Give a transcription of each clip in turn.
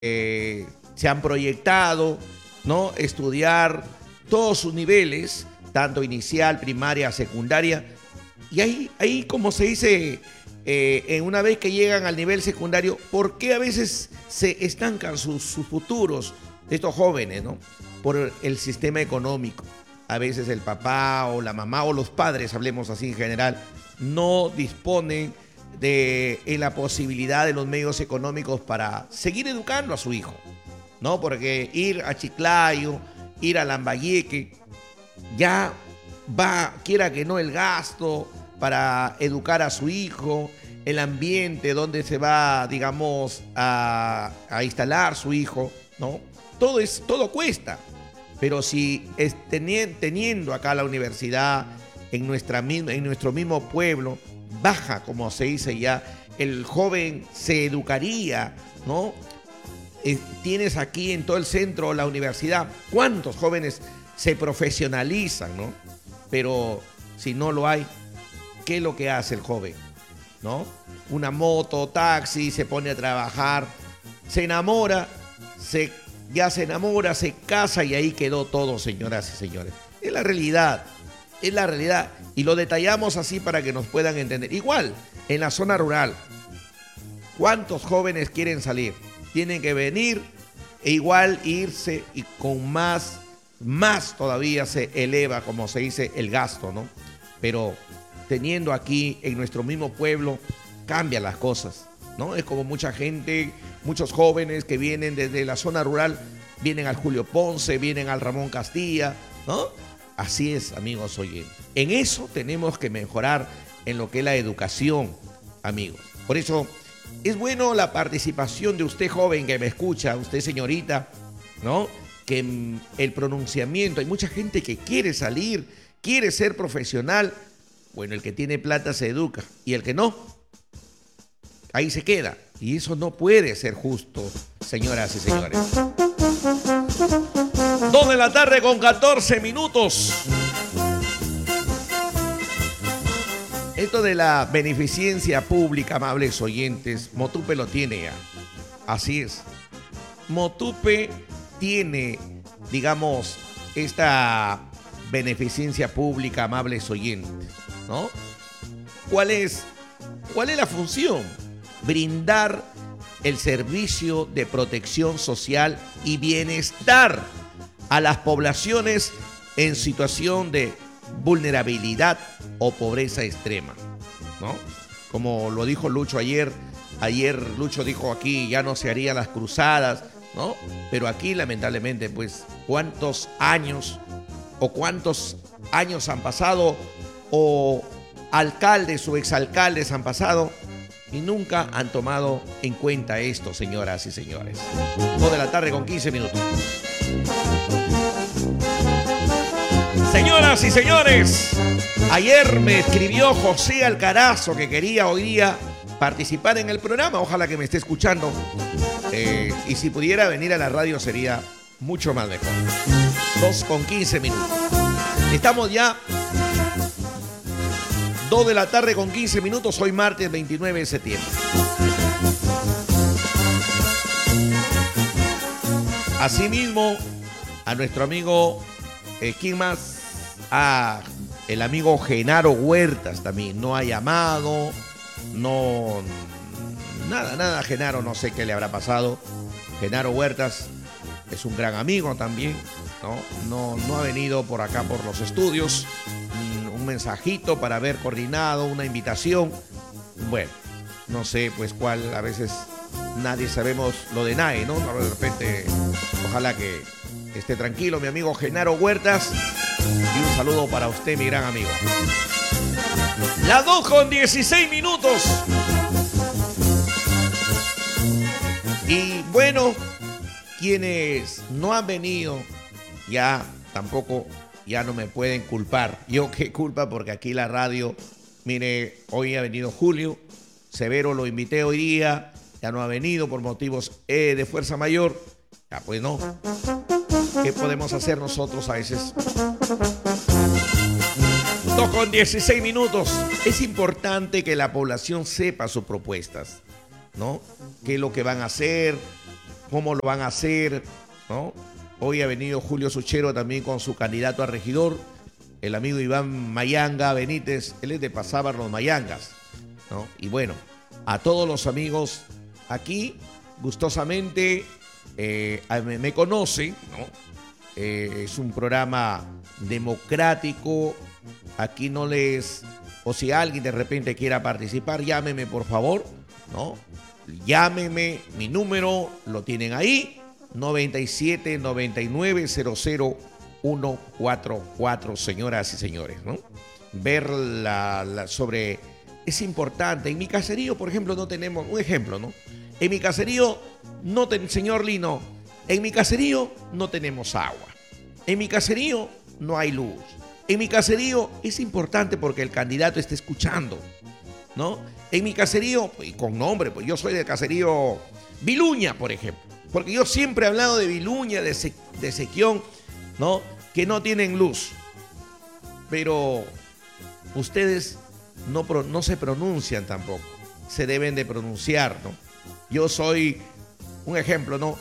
se han proyectado, ¿no? Estudiar todos sus niveles, tanto inicial, primaria, secundaria, y ahí como se dice, en una vez que llegan al nivel secundario, ¿por qué a veces se estancan sus futuros de estos jóvenes, ¿no? Por el sistema económico. A veces el papá o la mamá o los padres, hablemos así en general, no disponen de la posibilidad de los medios económicos para seguir educando a su hijo, ¿no? Porque ir a Chiclayo, ir a Lambayeque, ya va, quiera que no, el gasto para educar a su hijo, el ambiente donde se va, digamos, a instalar su hijo, ¿no? Todo cuesta. Pero si teniendo acá la universidad en nuestro mismo pueblo, baja, como se dice ya, el joven se educaría, ¿no? Tienes aquí en todo el centro la universidad. ¿Cuántos jóvenes se profesionalizan, ¿no? Pero si no lo hay, ¿qué es lo que hace el joven? ¿No? Una moto, taxi, se pone a trabajar, se enamora, ya se enamora, se casa y ahí quedó todo, señoras y señores. Es la realidad, y lo detallamos así para que nos puedan entender. Igual, en la zona rural, ¿cuántos jóvenes quieren salir? Tienen que venir e igual irse, y con más todavía se eleva, como se dice, el gasto, ¿no? Pero teniendo aquí en nuestro mismo pueblo, cambian las cosas, ¿no? Es como mucha gente, muchos jóvenes que vienen desde la zona rural, vienen al Julio Ponce, vienen al Ramón Castilla, ¿no? Así es, amigos oyentes. En eso tenemos que mejorar en lo que es la educación, amigos. Por eso es bueno la participación de usted, joven, que me escucha, usted, señorita, ¿no? Que el pronunciamiento, hay mucha gente que quiere salir, quiere ser profesional. Bueno, el que tiene plata se educa, y el que no, ahí se queda. Y eso no puede ser justo, señoras y señores. 2 de la tarde con 14 minutos. Esto de la beneficencia pública, amables oyentes, Motupe lo tiene ya. Así es. Motupe tiene, digamos, esta beneficencia pública, amables oyentes, ¿no? ¿Cuál es la función? Brindar el servicio de protección social y bienestar a las poblaciones en situación de vulnerabilidad o pobreza extrema, ¿no? Como lo dijo Lucho ayer Lucho dijo aquí, ya no se harían las cruzadas, ¿no? Pero aquí lamentablemente, pues, ¿cuántos años han pasado, o alcaldes o exalcaldes han pasado y nunca han tomado en cuenta esto, señoras y señores? 2 de la tarde con 15 minutos. Señoras y señores, ayer me escribió José Alcarazo que quería hoy día participar en el programa. Ojalá que me esté escuchando. Y si pudiera venir a la radio sería mucho más mejor. 2 con 15 minutos. Estamos ya 2 de la tarde con 15 minutos, hoy martes 29 de septiembre. Asimismo, a nuestro amigo, ¿quién más? El amigo Genaro Huertas también no ha llamado, nada, Genaro, no sé qué le habrá pasado. Genaro Huertas es un gran amigo también, no ha venido por acá por los estudios. Un mensajito para haber coordinado una invitación. Bueno, no sé pues cuál, a veces nadie sabemos lo de nadie, ¿no? De repente, ojalá que esté tranquilo mi amigo Genaro Huertas, y un saludo para usted, mi gran amigo. Las 2 con 16 minutos. Y bueno, quienes no han venido, ya tampoco, ya no me pueden culpar. Yo qué culpa, porque aquí la radio, mire, hoy ha venido Julio Severo, lo invité hoy día, ya no ha venido por motivos de fuerza mayor. Ya pues no. ¿Qué podemos hacer nosotros a veces? 2 con 16 minutos. Es importante que la población sepa sus propuestas, ¿no? ¿Qué es lo que van a hacer? cómo lo van a hacer, ¿no? Hoy ha venido Julio Suchero también con su candidato a regidor, el amigo Iván Mayanga Benítez, él es de Pasabar Los Mayangas, ¿no? Y bueno, a todos los amigos aquí, gustosamente, me conocen, ¿no? Es un programa democrático, aquí no les... O si alguien de repente quiera participar, llámeme por favor, ¿no? Llámeme, mi número lo tienen ahí, 97 99 00 144, señoras y señores, ¿no? Ver sobre... Es importante, en mi caserío, por ejemplo, no tenemos... Un ejemplo, ¿no? En mi caserío, señor Lino, en mi caserío no tenemos agua. En mi caserío no hay luz. En mi caserío es importante porque el candidato está escuchando, ¿no? En mi caserío, y con nombre, pues yo soy del caserío Viluña, por ejemplo, porque yo siempre he hablado de Viluña, de Sequión, ¿no? Que no tienen luz. Pero ustedes no se pronuncian tampoco, se deben de pronunciar, ¿no? Yo soy un ejemplo, ¿no?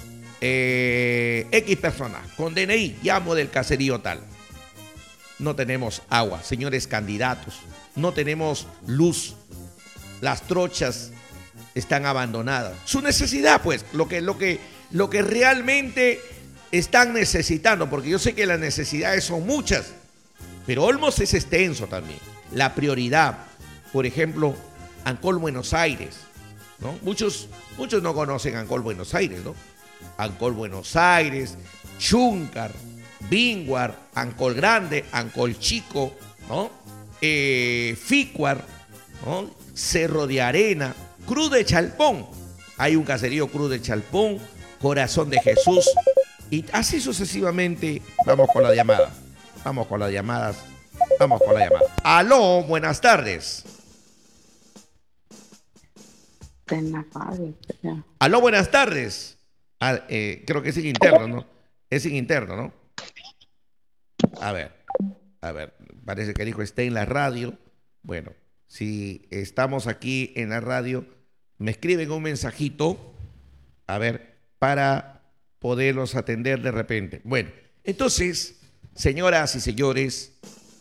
X persona, con DNI, llamo del caserío tal. No tenemos agua, señores candidatos, no tenemos luz, las trochas están abandonadas. Su necesidad, pues, lo que realmente están necesitando, porque yo sé que las necesidades son muchas, pero Olmos es extenso también. La prioridad, por ejemplo, Ancol Buenos Aires, ¿no? Muchos no conocen Ancol Buenos Aires, ¿no? Ancol Buenos Aires, Chúncar, Binguar, Ancol Grande, Ancol Chico, ¿no? Ficuar, ¿no? Cerro de Arena, Cruz de Chalpón. Hay un caserío Cruz de Chalpón, Corazón de Jesús. Y así sucesivamente. Vamos con la llamada. Vamos con las llamadas. Vamos con la llamada. Aló, buenas tardes. Aló, buenas tardes. Creo que es en interno, ¿no? Es en interno, ¿no? A ver, parece que el hijo está en la radio. Bueno, si estamos aquí en la radio, me escriben un mensajito, a ver, para poderlos atender de repente. Bueno, entonces, señoras y señores,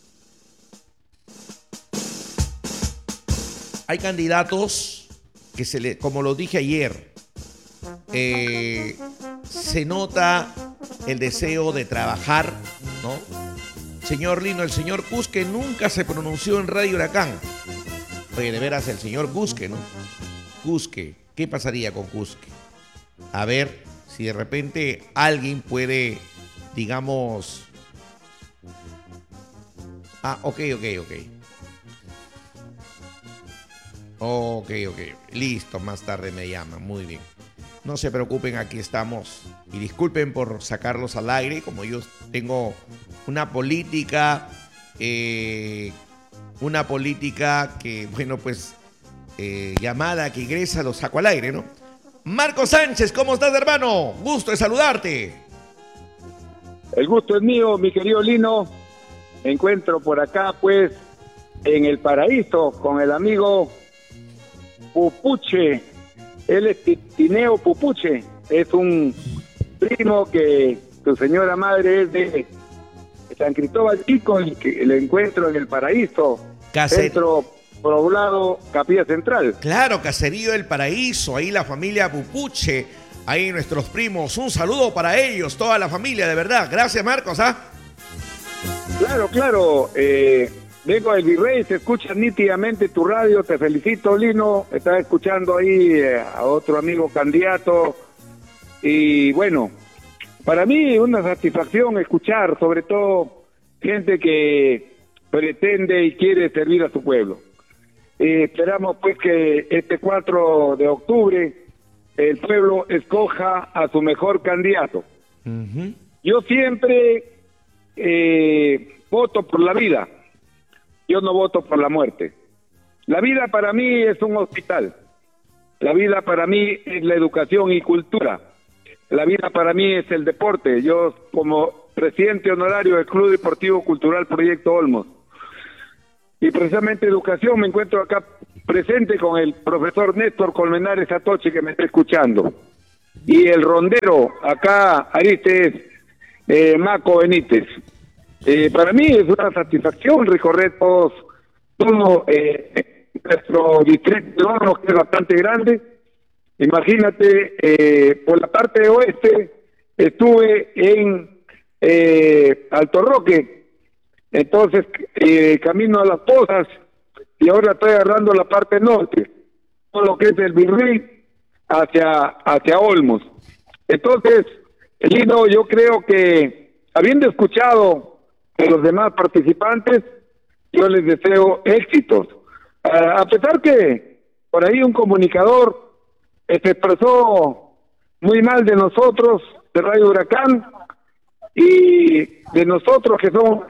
hay candidatos que como lo dije ayer, se nota el deseo de trabajar, ¿no? Señor Lino, el señor Cusque nunca se pronunció en Radio Huracán. Oye, de veras, el señor Cusque, ¿no? Cusque, ¿qué pasaría con Cusque? A ver si de repente alguien puede, digamos... Ok. Listo, más tarde me llaman, muy bien. No se preocupen, aquí estamos. Y disculpen por sacarlos al aire, como yo tengo una política que, bueno, pues, llamada que ingresa, lo saco al aire, ¿no? Marco Sánchez, ¿cómo estás, hermano? Gusto de saludarte. El gusto es mío, mi querido Lino. Me encuentro por acá, pues, en el paraíso, con el amigo Pupuche. Él es Tineo Pupuche, es un primo que su señora madre es de San Cristóbal Chico y que lo encuentro en el paraíso, centro poblado Capilla Central. Claro, Caserío del Paraíso, ahí la familia Pupuche, ahí nuestros primos, un saludo para ellos, toda la familia, de verdad. Gracias, Marcos, Claro, vengo del Virrey, se escucha nítidamente tu radio, te felicito, Lino. Estaba escuchando ahí a otro amigo candidato y bueno, para mí una satisfacción escuchar, sobre todo gente que pretende y quiere servir a su pueblo. Esperamos pues que este 4 de octubre el pueblo escoja a su mejor candidato. Yo siempre voto por la vida. Yo no voto por la muerte. La vida para mí es un hospital. La vida para mí es la educación y cultura. La vida para mí es el deporte. Yo, como presidente honorario del Club Deportivo Cultural Proyecto Olmos, y precisamente educación, me encuentro acá presente con el profesor Néstor Colmenares Atoche, que me está escuchando. y el rondero, acá Aristes Maco Benítez. Para mí es una satisfacción recorrer todo nuestro distrito de Hornos, que es bastante grande. Imagínate, por la parte oeste estuve en Alto Roque, entonces camino a Las Pozas, y ahora estoy agarrando la parte norte, todo lo que es el Virrey hacia Olmos. Entonces, Lino, yo creo que, habiendo escuchado a los demás participantes, yo les deseo éxitos. A pesar que por ahí un comunicador se expresó muy mal de nosotros, de Radio Huracán, y de nosotros que somos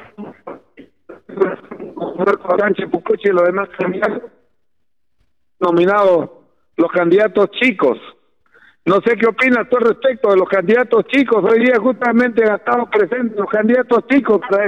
Sánchez Pucuchi y los demás candidatos, nominados los candidatos chicos. No sé qué opinas tú al respecto de los candidatos chicos. Hoy día justamente han estado presentes los candidatos chicos para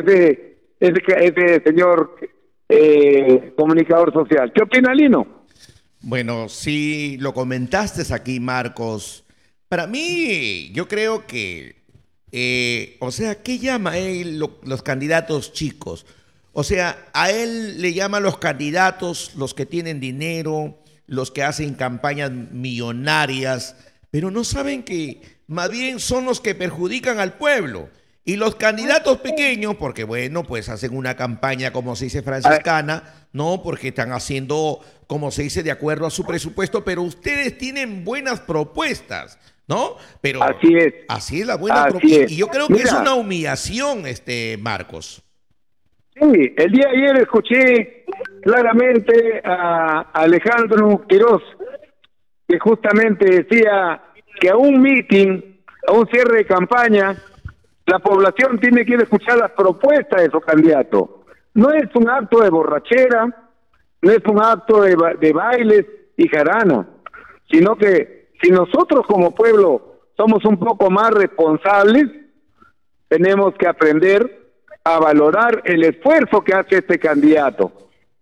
ese señor comunicador social. ¿Qué opina Lino? Bueno, sí, lo comentaste aquí, Marcos. Para mí, yo creo que, o sea, ¿qué llama él los candidatos chicos? O sea, a él le llama los candidatos los que tienen dinero, los que hacen campañas millonarias, pero no saben que más bien son los que perjudican al pueblo. Y los candidatos pequeños, porque bueno, pues hacen una campaña, como se dice, franciscana, no, porque están haciendo, como se dice, de acuerdo a su presupuesto, pero ustedes tienen buenas propuestas, ¿no? Pero así es la buena propuesta. Y yo creo que es una humillación, Marcos. Sí, el día de ayer escuché claramente a Alejandro Quiroz, que justamente decía que a un meeting, a un cierre de campaña, la población tiene que ir a escuchar las propuestas de esos candidatos. No es un acto de borrachera, no es un acto de bailes y jarana, sino que si nosotros como pueblo somos un poco más responsables, tenemos que aprender a valorar el esfuerzo que hace este candidato.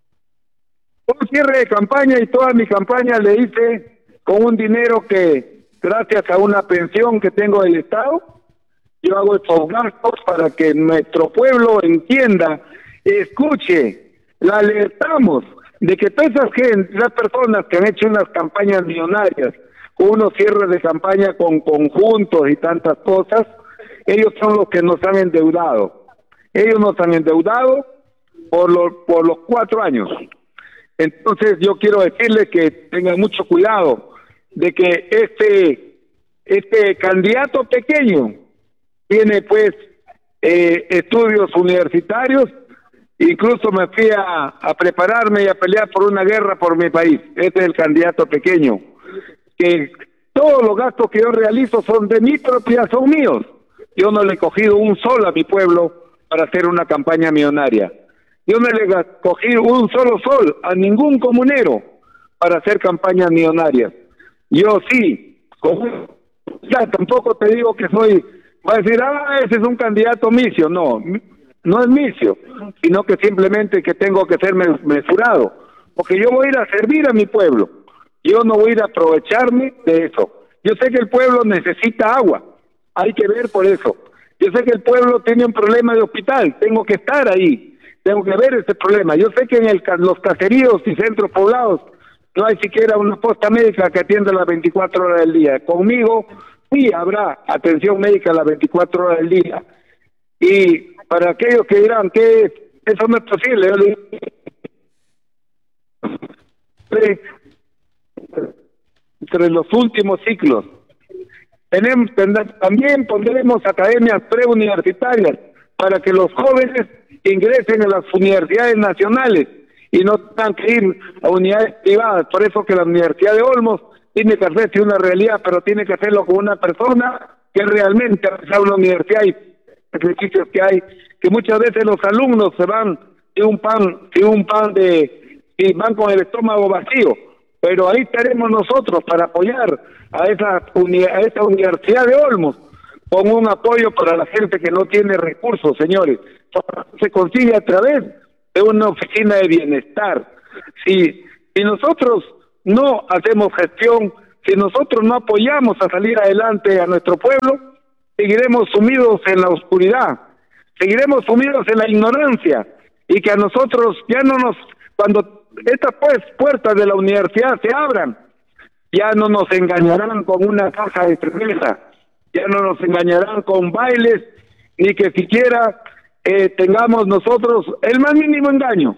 Un cierre de campaña, y toda mi campaña le hice con un dinero que, gracias a una pensión que tengo del Estado, yo hago estos gastos para que nuestro pueblo entienda, escuche, la alertamos de que todas esas gente, las personas que han hecho unas campañas millonarias, unos cierres de campaña con conjuntos y tantas cosas, ellos son los que nos han endeudado. Ellos nos han endeudado por los 4 años. Entonces yo quiero decirles que tengan mucho cuidado de que este candidato pequeño tiene pues estudios universitarios, incluso me fui a prepararme y a pelear por una guerra por mi país. Este es el candidato pequeño, que todos los gastos que yo realizo son de mi propiedad, son míos. Yo no le he cogido un sol a mi pueblo para hacer una campaña millonaria. Yo no le he cogido un solo sol a ningún comunero para hacer campañas millonarias. Yo sí, ya tampoco te digo que soy, va a decir, ese es un candidato micio. No, no es micio, sino que simplemente que tengo que ser mesurado, porque yo voy a ir a servir a mi pueblo. Yo no voy a ir a aprovecharme de eso. Yo sé que el pueblo necesita agua, hay que ver por eso. Yo sé que el pueblo tiene un problema de hospital, tengo que estar ahí, tengo que ver ese problema. Yo sé que en los caseríos y centros poblados no hay siquiera una posta médica que atienda las 24 horas del día. Conmigo sí habrá atención médica las 24 horas del día. Y para aquellos que dirán que eso no es posible, yo le digo, entre los últimos ciclos también pondremos academias preuniversitarias para que los jóvenes ingresen a las universidades nacionales y no tengan que ir a unidades privadas. Por eso que la Universidad de Olmos tiene que hacerse una realidad, pero tiene que hacerlo con una persona que realmente a una universidad y ejercicios que hay, que muchas veces los alumnos se van sin un pan y van con el estómago vacío. Pero ahí estaremos nosotros para apoyar a esa Universidad de Olmos con un apoyo para la gente que no tiene recursos, señores. Se consigue a través de una oficina de bienestar. Si nosotros no hacemos gestión si nosotros no apoyamos a salir adelante a nuestro pueblo, seguiremos sumidos en la oscuridad, seguiremos sumidos en la ignorancia, y que a nosotros ya no nos, cuando estas puertas de la universidad se abran, ya no nos engañarán con una caja de cerveza, ya no nos engañarán con bailes, ni que siquiera tengamos nosotros el más mínimo engaño.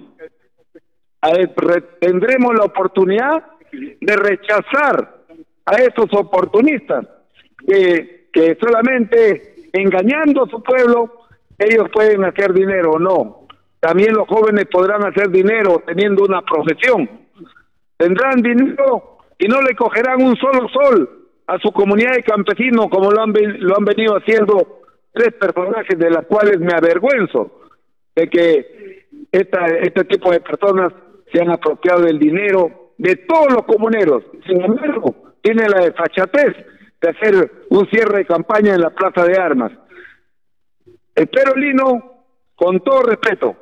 Tendremos la oportunidad de rechazar a esos oportunistas que solamente engañando a su pueblo ellos pueden hacer dinero. No, también los jóvenes podrán hacer dinero teniendo una profesión, tendrán dinero y no le cogerán un solo sol a su comunidad de campesinos como lo han venido haciendo 3 personajes de las cuales me avergüenzo de que este tipo de personas se han apropiado del dinero de todos los comuneros. Sin embargo, tiene la desfachatez de hacer un cierre de campaña en la Plaza de Armas. Espero, Lino, con todo respeto,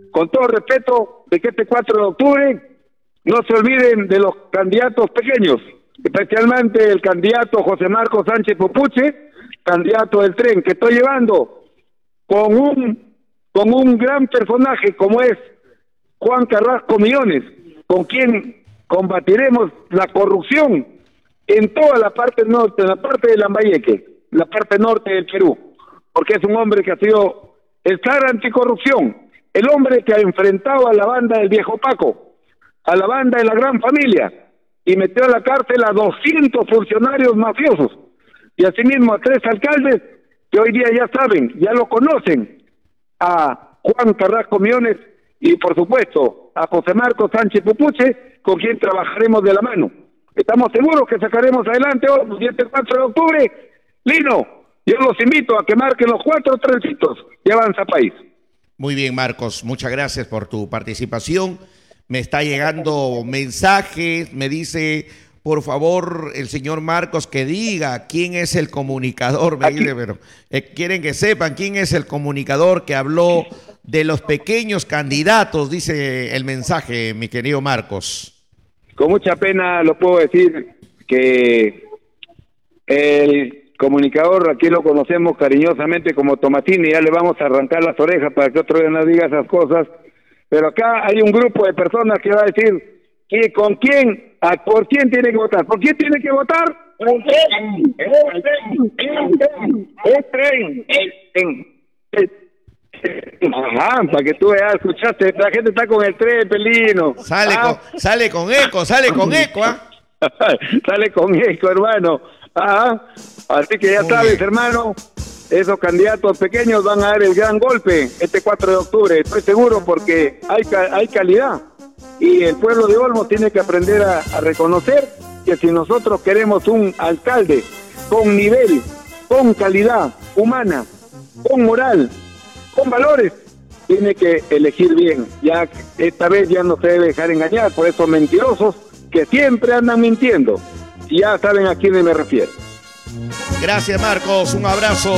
de que este 4 de octubre no se olviden de los candidatos pequeños, especialmente el candidato José Marcos Sánchez Pupuche, candidato del tren, que estoy llevando con un gran personaje como es Juan Carrasco Millones, con quien combatiremos la corrupción en toda la parte norte, en la parte de Lambayeque, la parte norte del Perú, porque es un hombre que ha sido el claro anticorrupción, el hombre que ha enfrentado a la banda del viejo Paco, a la banda de la Gran Familia, y metió a la cárcel a 200 funcionarios mafiosos, y asimismo a 3 alcaldes que hoy día ya saben, ya lo conocen, a Juan Carrasco Millones y por supuesto a José Marcos Sánchez Pupuche, con quien trabajaremos de la mano. Estamos seguros que sacaremos adelante hoy, este 4 de octubre. Lino, yo los invito a que marquen los 4 trencitos y Avanza País. Muy bien, Marcos, muchas gracias por tu participación. Me está llegando mensajes, me dice, por favor, el señor Marcos que diga quién es el comunicador. Me dice, pero quieren que sepan quién es el comunicador que habló de los pequeños candidatos, dice el mensaje, mi querido Marcos. Con mucha pena lo puedo decir que el comunicador, aquí lo conocemos cariñosamente como Tomatini, ya le vamos a arrancar las orejas para que otro día no diga esas cosas, pero acá hay un grupo de personas que va a decir que por quién tiene que votar. ¿Por quién tiene que votar? Ajá, para que tú veas, escuchaste, la gente está con el tren, Pelino. Sale con eco, ¿ah? Sale con eco, hermano. Ajá. Así que ya sabes, hermano, esos candidatos pequeños van a dar el gran golpe este 4 de octubre. Estoy seguro porque hay calidad. Y el pueblo de Olmos tiene que aprender a reconocer que si nosotros queremos un alcalde con nivel, con calidad humana, con moral, con valores, tiene que elegir bien. Ya esta vez ya no se debe dejar engañar por esos mentirosos que siempre andan mintiendo. Y ya saben a quiénes me refiero. Gracias, Marcos, un abrazo.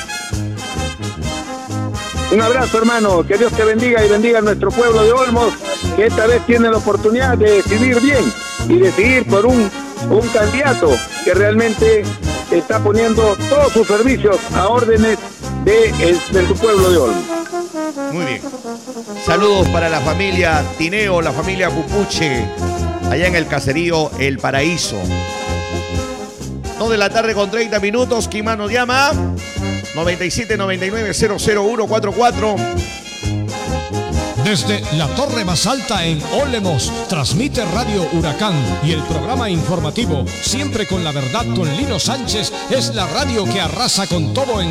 Un abrazo, hermano, que Dios te bendiga y bendiga a nuestro pueblo de Olmos, que esta vez tiene la oportunidad de decidir bien y decidir por un candidato que realmente está poniendo todos sus servicios a órdenes de su pueblo de Olmos. Muy bien. Saludos para la familia Tineo, la familia Pupuche, allá en el caserío El Paraíso. 2 de la tarde con 30 minutos. ¿Quién más nos llama? 9799-00144. Desde la torre más alta en Olmos, transmite Radio Huracán y el programa informativo, siempre con la verdad, con Lino Sánchez, es la radio que arrasa con todo en